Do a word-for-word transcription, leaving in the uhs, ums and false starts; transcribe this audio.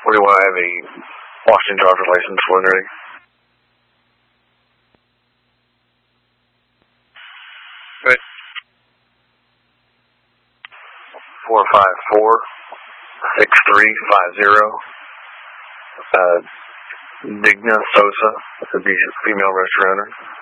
forty-one, I have a Washington driver's license when ready. Good. four five four, six three five zero. Uh, Digna Sosa, the female restaurant owner.